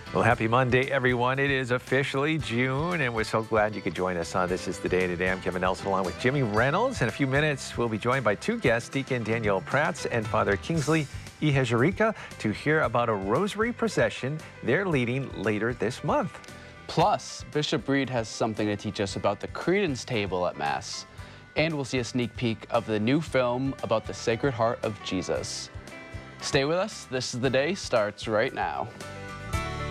Well, happy Monday, everyone. It is officially June, and we're so glad you could join us on This is the Day Today. I'm Kevin Nelson along with Jimmy Reynolds. In a few minutes, we'll be joined by two guests, Deacon Danielle Prats and Father Kingsley Ihejirika, to hear about a rosary procession they're leading later this month. Plus, Bishop Reed has something to teach us about the credence table at Mass. And we'll see a sneak peek of the new film about the Sacred Heart of Jesus. Stay with us. This is the Day starts right now.